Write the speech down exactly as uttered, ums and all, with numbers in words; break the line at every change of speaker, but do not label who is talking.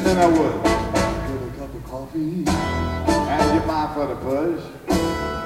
I would.
Get a cup of coffee.
And get mine for the push.